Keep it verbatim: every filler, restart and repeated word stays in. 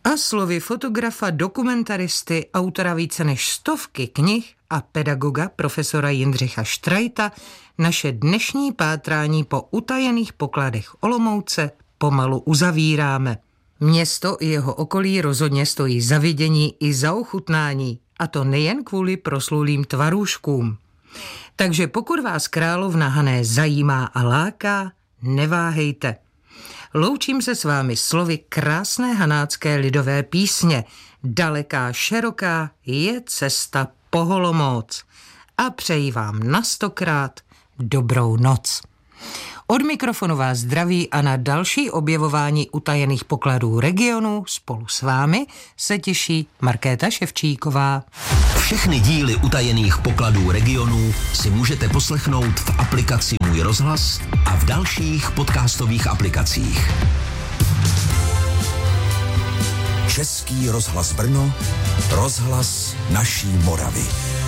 A slovy fotografa, dokumentaristy, autora více než stovky knih a pedagoga profesora Jindřicha Štrajta naše dnešní pátrání po utajených pokladech Olomouce pomalu uzavíráme. Město i jeho okolí rozhodně stojí za vidění i za ochutnání, a to nejen kvůli proslulým tvarůžkům. Takže pokud vás Královna Hané zajímá a láká, neváhejte. Loučím se s vámi slovy krásné hanácké lidové písně Daleká široká je cesta po Olomouc a přeji vám na stokrát dobrou noc. Od mikrofonu vás zdraví a na další objevování utajených pokladů regionu spolu s vámi se těší Markéta Ševčíková. Všechny díly utajených pokladů regionu si můžete poslechnout v aplikaci Můj rozhlas a v dalších podcastových aplikacích. Český rozhlas Brno, rozhlas naší Moravy.